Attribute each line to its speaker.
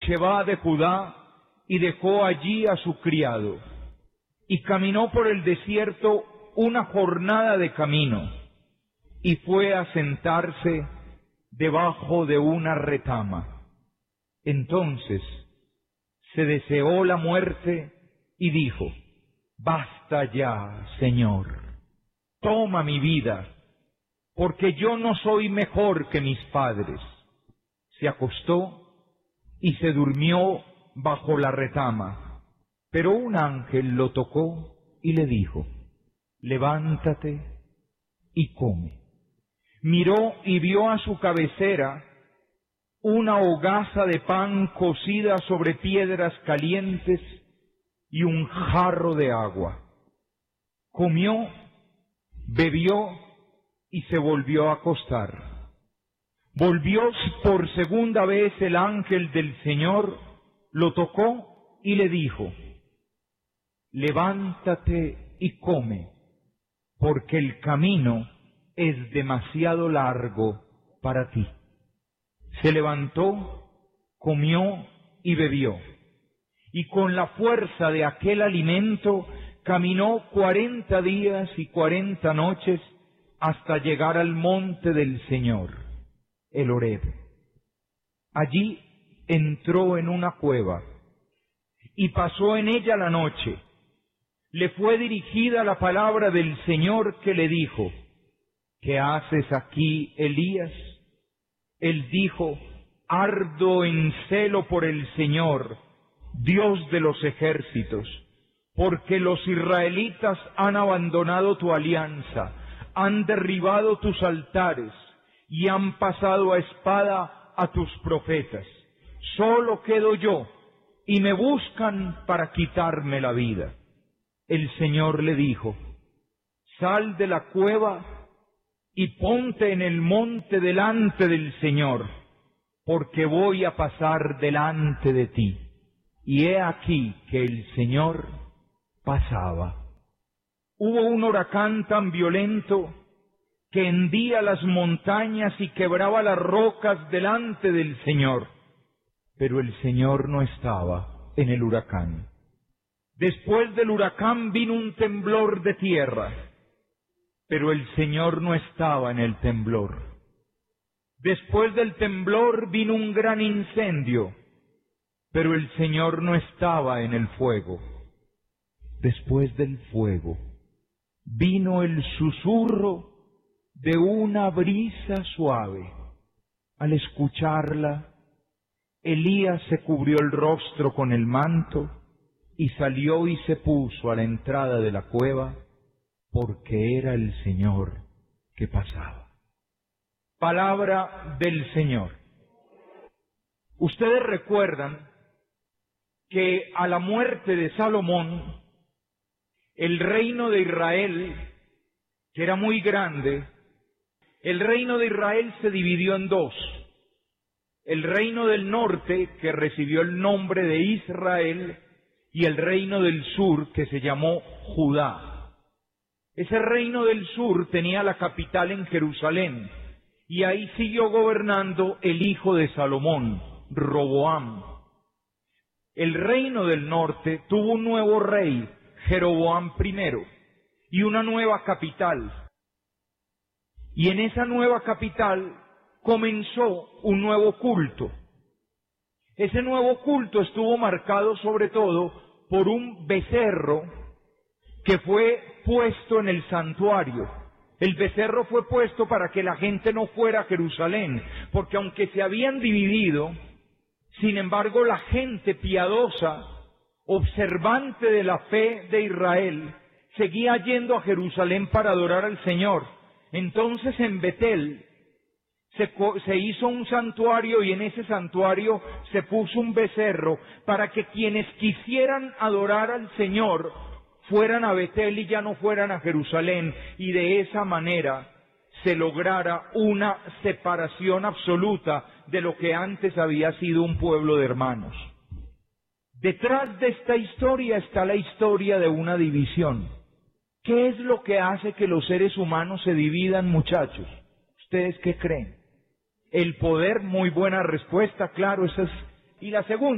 Speaker 1: Beersheba de Judá y dejó allí a su criado. Y caminó por el desierto una jornada de camino, y fue a sentarse debajo de una retama. Entonces se deseó la muerte y dijo: basta ya, Señor, toma mi vida, porque yo no soy mejor que mis padres. Se acostó y se durmió bajo la retama, pero un ángel lo tocó y le dijo: levántate y come. Miró y vio a su cabecera una hogaza de pan cocida sobre piedras calientes y un jarro de agua. Comió, bebió y se volvió a acostar. Volvió por segunda vez el ángel del Señor, lo tocó y le dijo: levántate y come, porque el camino es demasiado largo para ti. Se levantó, comió y bebió, y con la fuerza de aquel alimento caminó 40 días y 40 noches hasta llegar al monte del Señor, el Horeb. Allí entró en una cueva y pasó en ella la noche. Le fue dirigida la palabra del Señor, que le dijo: ¿qué haces aquí, Elías? Él dijo: ardo en celo por el Señor, Dios de los ejércitos, porque los israelitas han abandonado tu alianza, han derribado tus altares y han pasado a espada a tus profetas. Solo quedo yo, y me buscan para quitarme la vida. El Señor le dijo: sal de la cueva y ponte en el monte delante del Señor, porque voy a pasar delante de ti. Y he aquí que el Señor pasaba. Hubo un huracán tan violento que hendía las montañas y quebraba las rocas delante del Señor, pero el Señor no estaba en el huracán. Después del huracán vino un temblor de tierra, pero el Señor no estaba en el temblor. Después del temblor vino un gran incendio, pero el Señor no estaba en el fuego. Después del fuego vino el susurro de una brisa suave. Al escucharla, Elías se cubrió el rostro con el manto y salió y se puso a la entrada de la cueva, porque era el Señor que pasaba. Palabra del Señor. Ustedes recuerdan que a la muerte de Salomón, el reino de Israel, que era muy grande, el reino de Israel se dividió en dos. El reino del norte, que recibió el nombre de Israel, y el reino del sur, que se llamó Judá. Ese reino del sur tenía la capital en Jerusalén, y ahí siguió gobernando el hijo de Salomón, Roboam. El reino del norte tuvo un nuevo rey, Jeroboam I, y una nueva capital. Y en esa nueva capital comenzó un nuevo culto. Ese nuevo culto estuvo marcado sobre todo por un becerro que fue puesto en el santuario. El becerro fue puesto para que la gente no fuera a Jerusalén, porque aunque se habían dividido, sin embargo la gente piadosa, observante de la fe de Israel, seguía yendo a Jerusalén para adorar al Señor. Entonces en Betel se hizo un santuario, y en ese santuario se puso un becerro para que quienes quisieran adorar al Señor fueran a Betel y ya no fueran a Jerusalén, y de esa manera se lograra una separación absoluta de lo que antes había sido un pueblo de hermanos. Detrás de esta historia está la historia de una división. ¿Qué es lo que hace que los seres humanos se dividan, muchachos? ¿Ustedes qué creen? El poder. Muy buena respuesta, claro, esa es. Y la segunda.